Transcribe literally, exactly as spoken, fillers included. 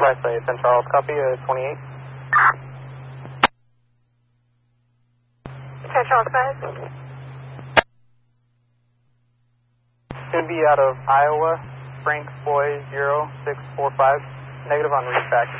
by say, ten Charles, copy, uh, twenty-eight. ten Charles, guys. Should be out of Iowa, Frank Boy zero six four five, negative on reach back.